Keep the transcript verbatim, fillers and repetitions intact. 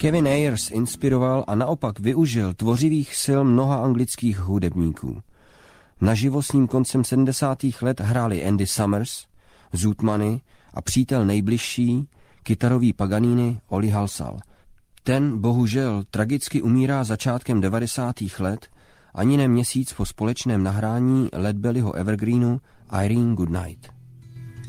Kevin Ayers inspiroval a naopak využil tvořivých sil mnoha anglických hudebníků. Naživo s ním koncem sedmdesátých let hráli Andy Summers, Zootmany a přítel nejbližší, kytarový Paganini Oli Halsall. Ten bohužel tragicky umírá začátkem devadesátých let, ani ne měsíc po společném nahrání Lead Bellyho evergreenu Irene Goodnight.